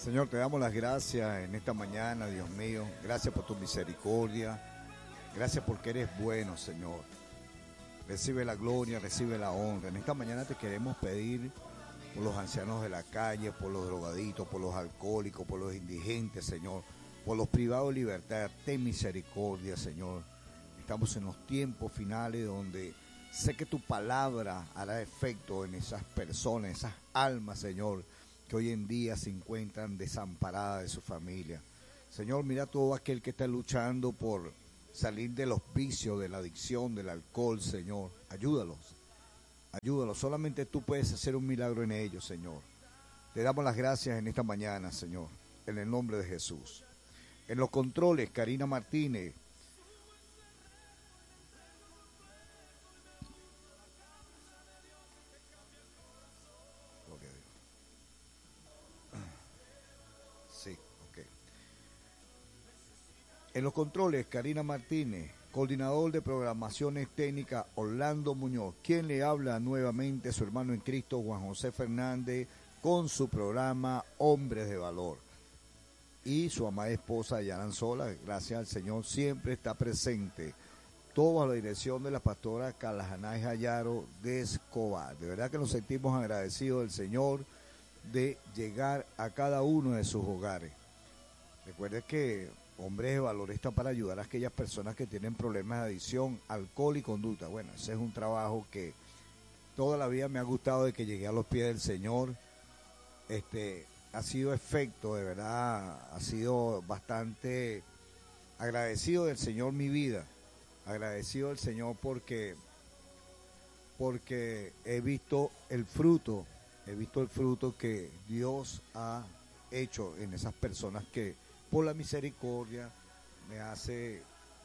Señor, te damos las gracias en esta mañana, Dios mío. Gracias por tu misericordia. Gracias porque eres bueno, Señor. Recibe la gloria, recibe la honra. En esta mañana te queremos pedir por los ancianos de la calle, por los drogaditos, por los alcohólicos, por los indigentes, Señor. Por los privados de libertad. Ten misericordia, Señor. Estamos en los tiempos finales donde sé que tu palabra hará efecto en esas personas, esas almas, Señor, que hoy en día se encuentran desamparadas de su familia. Señor, mira todo aquel que está luchando por salir de los vicios, de la adicción, del alcohol, Señor. Ayúdalos, ayúdalos. Solamente tú puedes hacer un milagro en ellos, Señor. Te damos las gracias en esta mañana, Señor, en el nombre de Jesús. En los controles, Karina Martínez. Sí, ok. En los controles, Karina Martínez, coordinador de programaciones técnicas, Orlando Muñoz. Quien le habla nuevamente, su hermano en Cristo, Juan José Fernández, con su programa Hombres de Valor. Y su amada esposa, Yaran Sola, gracias al Señor, siempre está presente. Todo a la dirección de la pastora Calajanay Jayaro de Escobar. De verdad que nos sentimos agradecidos del Señor de llegar a cada uno de sus hogares. Recuerde que Hombres de Valor está para ayudar a aquellas personas que tienen problemas de adicción, alcohol y conducta. Bueno, ese es un trabajo que toda la vida me ha gustado de que llegué a los pies del Señor. Ha sido efecto, de verdad, ha sido bastante agradecido del Señor mi vida. Agradecido del Señor porque he visto el fruto que Dios ha hecho en esas personas que por la misericordia me hace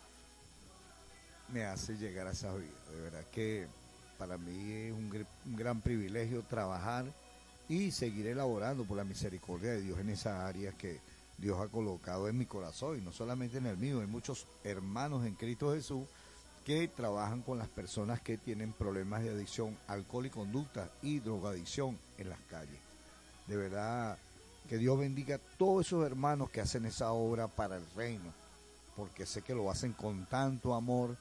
llegar a esa vida. De verdad que para mí es un gran privilegio trabajar y seguir elaborando por la misericordia de Dios en esa área que Dios ha colocado en mi corazón, y no solamente en el mío. Hay muchos hermanos en Cristo Jesús que trabajan con las personas que tienen problemas de adicción, alcohol y conducta y drogadicción en las calles. De verdad que Dios bendiga a todos esos hermanos que hacen esa obra para el reino, porque sé que lo hacen con tanto amor,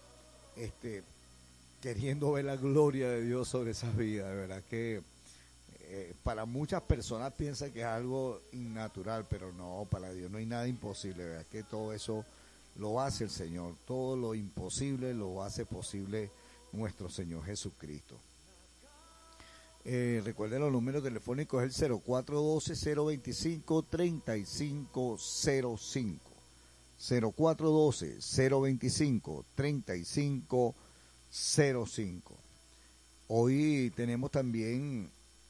queriendo ver la gloria de Dios sobre esas vidas. De verdad que para muchas personas piensan que es algo innatural, pero no, para Dios no hay nada imposible. ¿Verdad? Que todo eso lo hace el Señor, todo lo imposible lo hace posible nuestro Señor Jesucristo. Recuerden los números telefónicos, es el 0412-025-3505. 0412-025-3505. Hoy tenemos también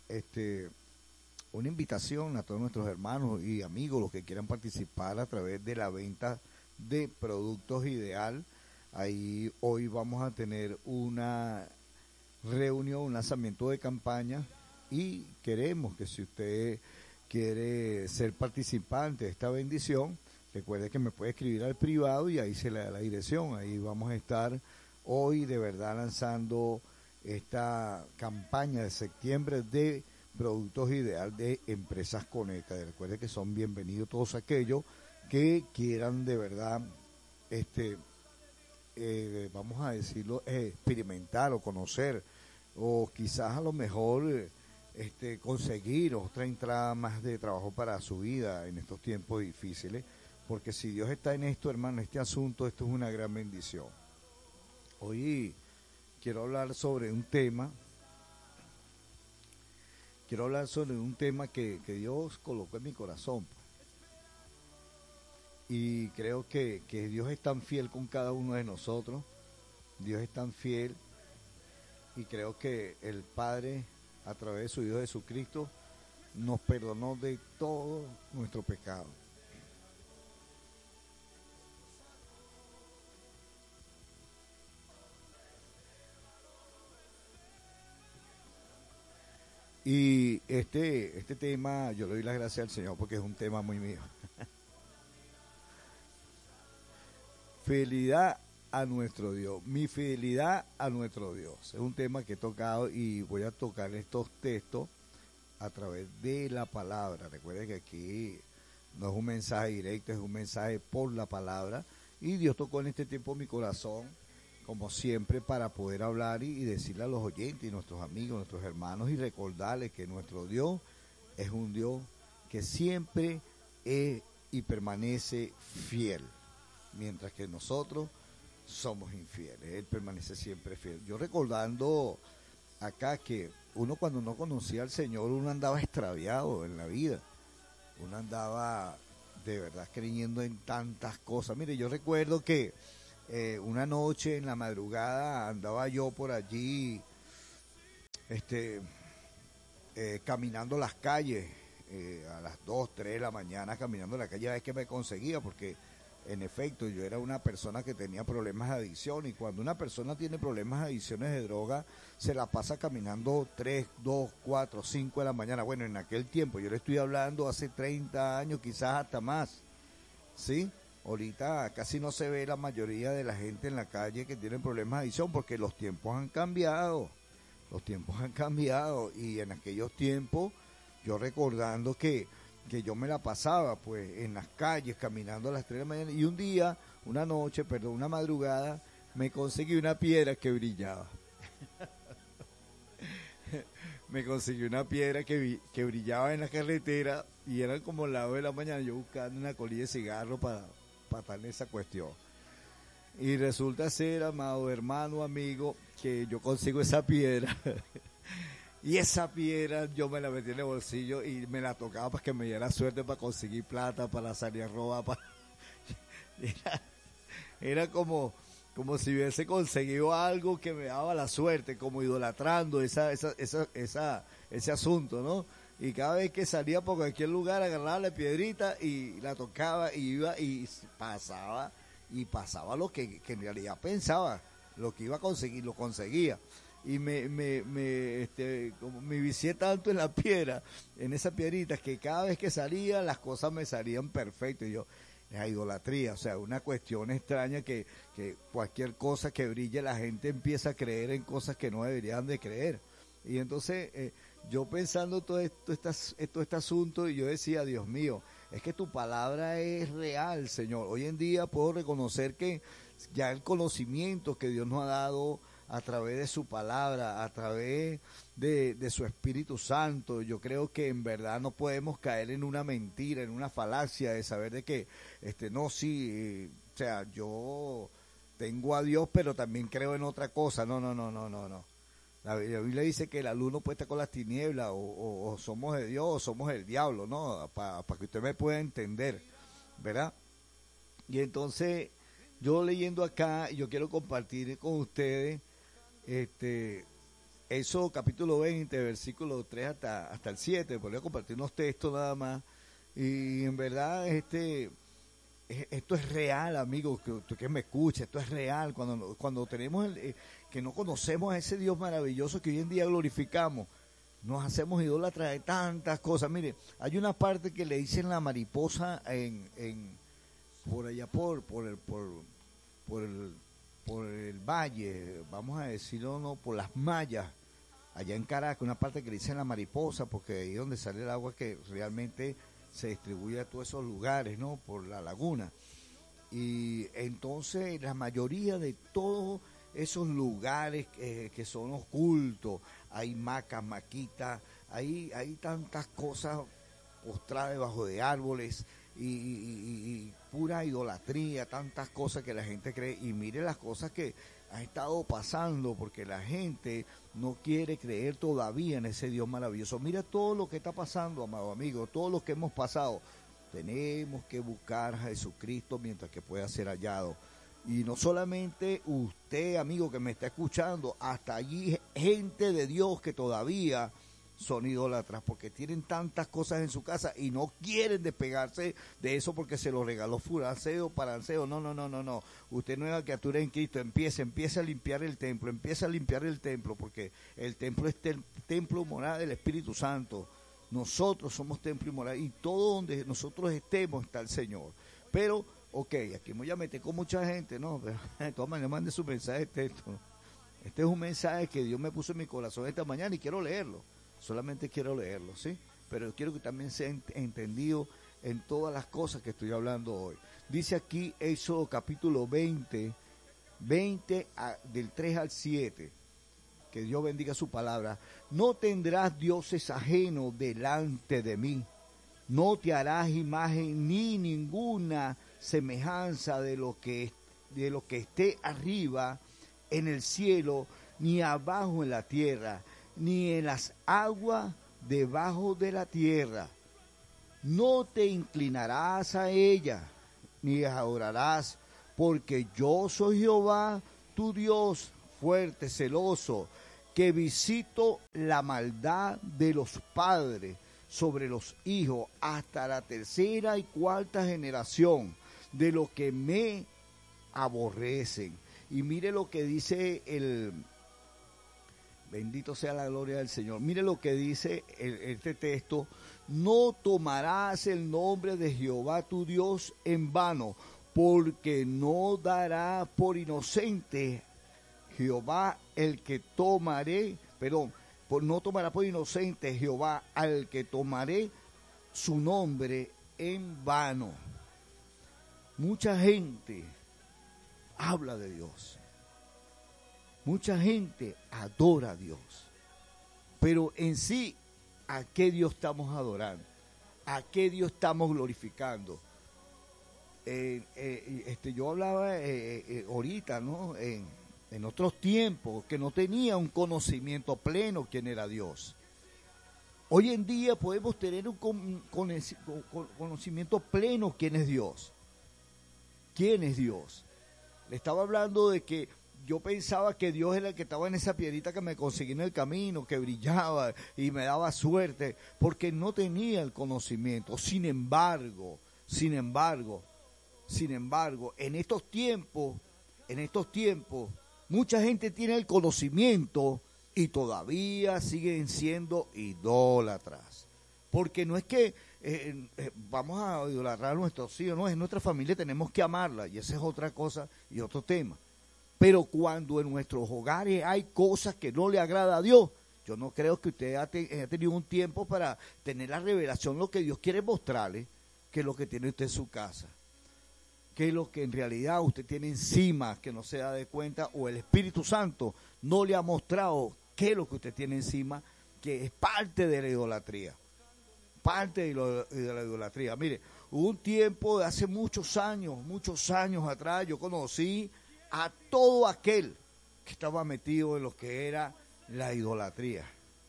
una invitación a todos nuestros hermanos y amigos, los que quieran participar a través de la venta de productos Ideal. Ahí hoy vamos a tener una reunión, un lanzamiento de campaña, y queremos que si usted quiere ser participante de esta bendición, recuerde que me puede escribir al privado y ahí se le da la dirección. Ahí vamos a estar hoy de verdad lanzando esta campaña de septiembre de productos Ideal de Empresas Conecta. Recuerde que son bienvenidos todos aquellos que quieran de verdad, vamos a decirlo, experimentar o conocer, o quizás a lo mejor conseguir otra entrada más de trabajo para su vida en estos tiempos difíciles, porque si Dios está en esto, hermano, este asunto, esto es una gran bendición. Hoy quiero hablar sobre un tema que Dios colocó en mi corazón. Y creo que Dios es tan fiel con cada uno de nosotros. Dios es tan fiel, y creo que el Padre, a través de su Hijo Jesucristo, nos perdonó de todo nuestro pecado. Y este tema, yo le doy las gracias al Señor porque es un tema muy mío. Fidelidad a nuestro Dios, mi fidelidad a nuestro Dios. Es un tema que he tocado y voy a tocar estos textos a través de la palabra. Recuerden que aquí no es un mensaje directo, es un mensaje por la palabra. Y Dios tocó en este tiempo mi corazón, como siempre, para poder hablar y decirle a los oyentes y nuestros amigos, nuestros hermanos, y recordarles que nuestro Dios es un Dios que siempre es y permanece fiel, mientras que nosotros somos infieles. Él permanece siempre fiel. Yo recordando acá que uno cuando no conocía al Señor, uno andaba extraviado en la vida. Uno andaba de verdad creyendo en tantas cosas. Mire, yo recuerdo que una noche en la madrugada andaba yo por allí, caminando las calles, a las 2, 3 de la mañana, caminando la calle, a ver qué me conseguía, porque en efecto yo era una persona que tenía problemas de adicción, y cuando una persona tiene problemas de adicciones de droga, se la pasa caminando 3, 2, 4, 5 de la mañana. Bueno, en aquel tiempo, yo le estoy hablando hace 30 años, quizás hasta más, ¿sí? Ahorita casi no se ve la mayoría de la gente en la calle que tiene problemas de adicción, porque los tiempos han cambiado. Los tiempos han cambiado, y en aquellos tiempos, yo recordando que yo me la pasaba pues en las calles caminando a las 3 de la mañana, y un día, una madrugada, me conseguí una piedra que brillaba. Me conseguí una piedra que brillaba en la carretera, y eran como las 2 de la mañana, yo buscando una colilla de cigarro para darle esa cuestión. Y resulta ser, amado hermano, amigo, que yo consigo esa piedra. Y esa piedra yo me la metí en el bolsillo y me la tocaba para que me diera suerte para conseguir plata, para salir a robar. Era como si hubiese conseguido algo que me daba la suerte, como idolatrando ese asunto, ¿no? Y cada vez que salía por cualquier lugar, agarraba la piedrita y la tocaba, y iba y pasaba lo que en realidad pensaba, lo que iba a conseguir, lo conseguía. Y como me vicié tanto en la piedra, en esa piedrita, que cada vez que salía las cosas me salían perfectas. Y yo, la idolatría, o sea, una cuestión extraña que cualquier cosa que brille, la gente empieza a creer en cosas que no deberían de creer. Y entonces yo pensando todo este asunto, y yo decía, Dios mío, es que tu palabra es real, Señor. Hoy en día puedo reconocer que ya el conocimiento que Dios nos ha dado a través de su palabra, a través de su Espíritu Santo, yo creo que en verdad no podemos caer en una mentira, en una falacia de saber de que, o sea, yo tengo a Dios, pero también creo en otra cosa. No. La Biblia dice que la luz no puede estar con las tinieblas, o somos de Dios o somos el diablo, ¿no? Para que usted me pueda entender, ¿verdad? Y entonces, yo leyendo acá, yo quiero compartir con ustedes, eso, capítulo 20, versículo 3 hasta el 7, voy a compartir unos textos nada más, y en verdad, esto es real, amigo, que me escucha, esto es real. Cuando tenemos que no conocemos a ese Dios maravilloso que hoy en día glorificamos, nos hacemos idólatras de tantas cosas. Mire, hay una parte que le dicen la mariposa por allá por el valle, vamos a decirlo, no, por las mallas, allá en Caracas, una parte que le dicen la mariposa, porque ahí es donde sale el agua que realmente se distribuye a todos esos lugares, ¿no? Por la laguna. Y entonces la mayoría de todos esos lugares que son ocultos, hay macas, maquitas, hay tantas cosas postradas debajo de árboles, y pura idolatría, tantas cosas que la gente cree. Y mire las cosas que han estado pasando, porque la gente no quiere creer todavía en ese Dios maravilloso. Mira todo lo que está pasando, amado amigo, todo lo que hemos pasado. Tenemos que buscar a Jesucristo mientras que pueda ser hallado. Y no solamente usted, amigo, que me está escuchando, hasta allí gente de Dios que todavía son idólatras, porque tienen tantas cosas en su casa y no quieren despegarse de eso porque se lo regaló Furanceo, Paranceo. No. Usted no es la criatura en Cristo. Empiece a limpiar el templo, porque el templo es el templo moral del Espíritu Santo. Nosotros somos templo y moral, y todo donde nosotros estemos está el Señor. Pero, aquí me voy a meter con mucha gente, ¿no? Pero de todas maneras, mande su mensaje de texto. Este es un mensaje que Dios me puso en mi corazón esta mañana y quiero leerlo. Solamente quiero leerlo, ¿sí? Pero quiero que también sea entendido en todas las cosas que estoy hablando hoy. Dice aquí Éxodo capítulo 20, del 3 al 7. Que Dios bendiga su palabra. No tendrás dioses ajenos delante de mí. No te harás imagen ni ninguna semejanza de lo que esté arriba en el cielo, ni abajo en la tierra, ni en las aguas debajo de la tierra. No te inclinarás a ella, ni adorarás, porque yo soy Jehová, tu Dios, fuerte, celoso, que visito la maldad de los padres sobre los hijos hasta la tercera y cuarta generación de los que me aborrecen. Y mire lo que dice bendito sea la gloria del Señor. Mire lo que dice este texto: no tomarás el nombre de Jehová tu Dios en vano, porque no dará por inocente Jehová no tomará por inocente Jehová al que tomaré su nombre en vano. Mucha gente habla de Dios. Mucha gente adora a Dios. Pero en sí, ¿a qué Dios estamos adorando? ¿A qué Dios estamos glorificando? Yo hablaba ahorita, ¿no? En otros tiempos, que no tenía un conocimiento pleno quién era Dios. Hoy en día podemos tener un conocimiento pleno quién es Dios. ¿Quién es Dios? Le estaba hablando de que yo pensaba que Dios era el que estaba en esa piedrita que me conseguí en el camino, que brillaba y me daba suerte, porque no tenía el conocimiento. Sin embargo, en estos tiempos, mucha gente tiene el conocimiento y todavía siguen siendo idólatras. Porque no es que vamos a idolatrar a nuestros hijos, no, es nuestra familia, tenemos que amarla, y esa es otra cosa y otro tema. Pero cuando en nuestros hogares hay cosas que no le agrada a Dios, yo no creo que usted haya tenido un tiempo para tener la revelación, lo que Dios quiere mostrarle, que es lo que tiene usted en su casa. Que es lo que en realidad usted tiene encima, que no se da de cuenta, o el Espíritu Santo no le ha mostrado qué es lo que usted tiene encima, que es parte de la idolatría. Parte de la idolatría. Mire, hubo un tiempo de hace muchos años atrás, yo conocí a todo aquel que estaba metido en lo que era la idolatría.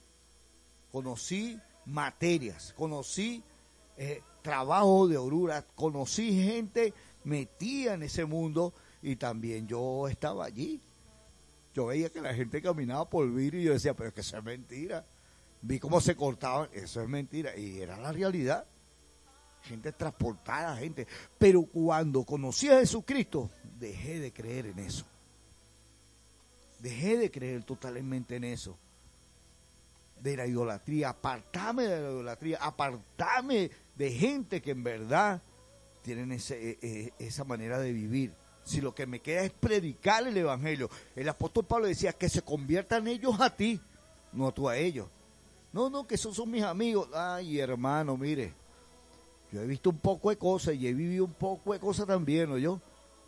Conocí materias, conocí trabajo de oruras, conocí gente metida en ese mundo, y también yo estaba allí. Yo veía que la gente caminaba por vidrio y yo decía, pero es que eso es mentira. Vi cómo se cortaban, eso es mentira, y era la realidad. Gente transportada, gente. Pero cuando conocí a Jesucristo, dejé de creer en eso. Dejé de creer totalmente en eso. De la idolatría, apartame de la idolatría, apartame de gente que en verdad tienen esa manera de vivir. Si lo que me queda es predicar el evangelio. El apóstol Pablo decía que se conviertan ellos a ti, no tú a ellos. No, que esos son mis amigos. Ay, hermano, mire, yo he visto un poco de cosas y he vivido un poco de cosas también, ¿no? Yo.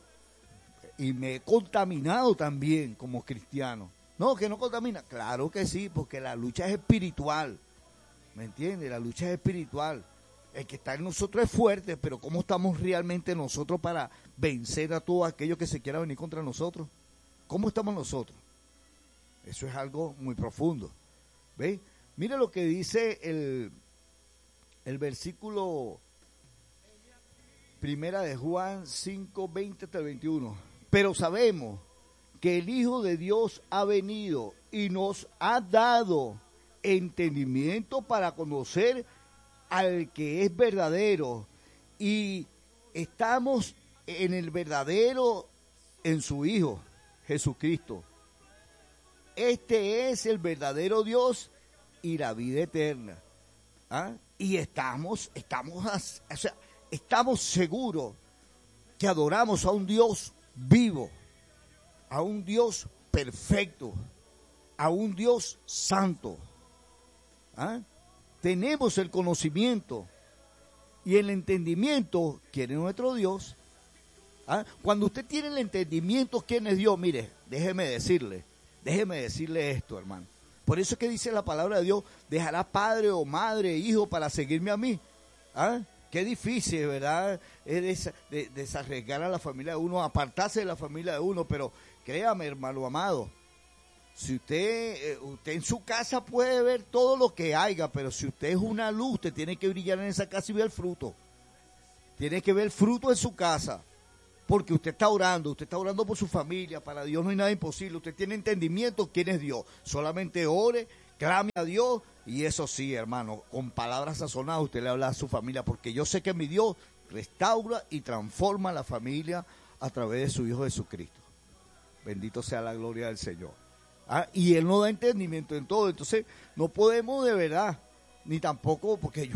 Y me he contaminado también como cristiano. No, que no contamina. Claro que sí, porque la lucha es espiritual. ¿Me entiendes? La lucha es espiritual. El que está en nosotros es fuerte, pero ¿cómo estamos realmente nosotros para vencer a todo aquello que se quiera venir contra nosotros? ¿Cómo estamos nosotros? Eso es algo muy profundo. ¿Veis? Mire lo que dice el versículo primera de Juan 5, 20 hasta el 21. Pero sabemos que el Hijo de Dios ha venido y nos ha dado entendimiento para conocer al que es verdadero, y estamos en el verdadero, en su Hijo Jesucristo. Este es el verdadero Dios y la vida eterna. ¿Ah? Y estamos seguros que adoramos a un Dios vivo, a un Dios perfecto, a un Dios santo. ¿Ah? Tenemos el conocimiento y el entendimiento, ¿quién es nuestro Dios? ¿Ah? Cuando usted tiene el entendimiento, ¿quién es Dios? Mire, déjeme decirle esto, hermano. Por eso es que dice la palabra de Dios, dejará padre o madre, hijo para seguirme a mí. ¿Ah? Qué difícil, ¿verdad? Es desarraigar a la familia de uno, apartarse de la familia de uno, pero créame, hermano amado, si usted en su casa puede ver todo lo que haya, pero si usted es una luz, usted tiene que brillar en esa casa y ver el fruto. Tiene que ver el fruto en su casa, porque usted está orando por su familia, para Dios no hay nada imposible, usted tiene entendimiento quién es Dios, solamente ore, clame a Dios, y eso sí, hermano, con palabras sazonadas usted le habla a su familia, porque yo sé que mi Dios restaura y transforma la familia a través de su Hijo Jesucristo. Bendito sea la gloria del Señor. ¿Ah? Y Él nos da entendimiento en todo, entonces no podemos de verdad, ni tampoco, porque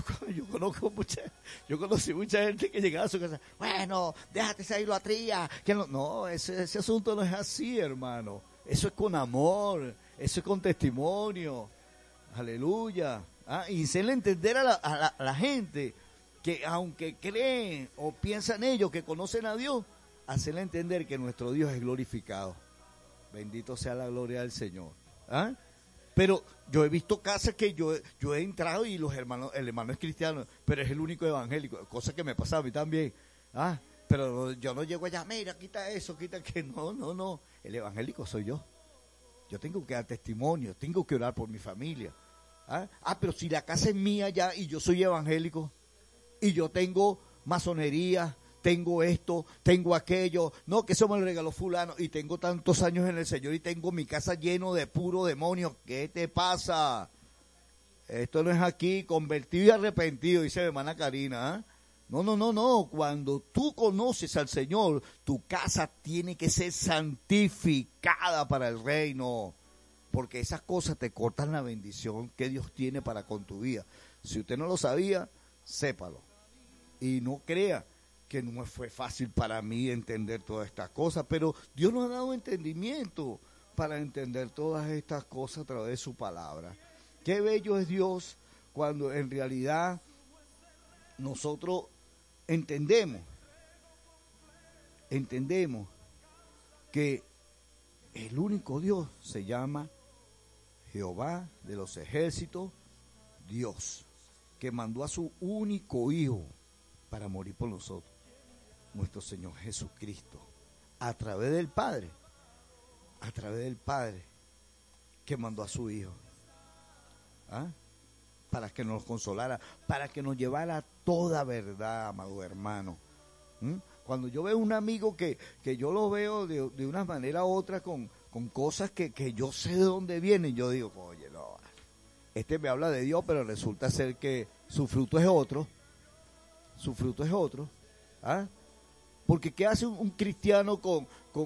yo conocí mucha gente que llegaba a su casa, bueno, déjate esa idolatría, que no, ese asunto no es así, hermano, eso es con amor, eso es con testimonio, aleluya, ¿ah? Y hacerle entender a la gente que aunque creen o piensan ellos que conocen a Dios, hacerle entender que nuestro Dios es glorificado. Bendito sea la gloria del Señor. ¿Ah? Pero yo he visto casas que yo he entrado y el hermano es cristiano, pero es el único evangélico, cosa que me pasa a mí también. ¿Ah? Pero yo no llego allá, mira, quita eso, quita que no. El evangélico soy yo. Yo tengo que dar testimonio, tengo que orar por mi familia. Pero si la casa es mía ya y yo soy evangélico y yo tengo masonería, tengo esto, tengo aquello, no, que eso me lo regaló fulano, y tengo tantos años en el Señor y tengo mi casa lleno de puro demonio, ¿qué te pasa? Esto no es aquí, convertido y arrepentido, dice la hermana Karina, ¿eh? No, cuando tú conoces al Señor, tu casa tiene que ser santificada para el reino, porque esas cosas te cortan la bendición que Dios tiene para con tu vida. Si usted no lo sabía, sépalo, y no crea que no fue fácil para mí entender todas estas cosas, pero Dios nos ha dado entendimiento para entender todas estas cosas a través de su palabra. Qué bello es Dios cuando en realidad nosotros entendemos que el único Dios se llama Jehová de los ejércitos, Dios, que mandó a su único Hijo para morir por nosotros, nuestro Señor Jesucristo, a través del Padre, que mandó a su Hijo, para que nos consolara, para que nos llevara toda verdad, amado hermano. Cuando yo veo un amigo que yo lo veo de una manera u otra con cosas que yo sé de dónde vienen, yo digo, oye, no, este me habla de Dios, pero resulta ser que su fruto es otro, porque ¿qué hace un cristiano con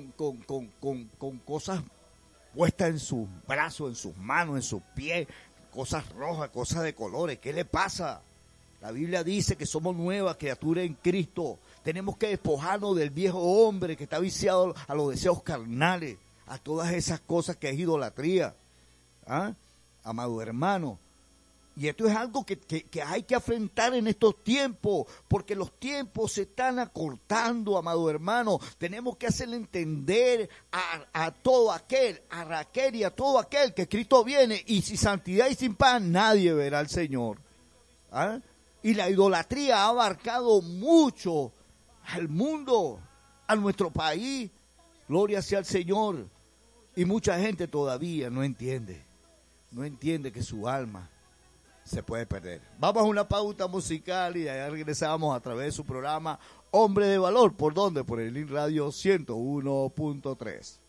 cosas puestas en sus brazos, en sus manos, en sus pies, cosas rojas, cosas de colores? ¿Qué le pasa? La Biblia dice que somos nuevas criaturas en Cristo. Tenemos que despojarnos del viejo hombre que está viciado a los deseos carnales, a todas esas cosas que es idolatría. Amado hermano, y esto es algo que hay que afrontar en estos tiempos, porque los tiempos se están acortando, amado hermano. Tenemos que hacerle entender a todo aquel, a Raquel y a todo aquel que Cristo viene, y sin santidad y sin paz nadie verá al Señor. Y la idolatría ha abarcado mucho al mundo, a nuestro país. Gloria sea al Señor. Y mucha gente todavía no entiende que su alma se puede perder. Vamos a una pauta musical y allá regresamos a través de su programa Hombre de Valor. ¿Por dónde? Por el Link Radio 101.3.